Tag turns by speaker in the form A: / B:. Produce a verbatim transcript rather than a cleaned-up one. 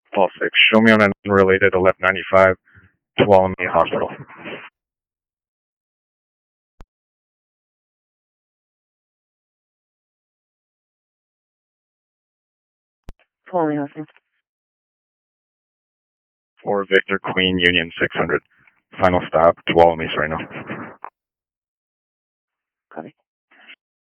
A: Paul six. Show me on an unrelated eleven ninety-five to Tuolumne Hospital.
B: Tuolumne Hospital.
A: For Victor Queen Union six hundred. Final stop, Tuolumne right now.
B: Copy.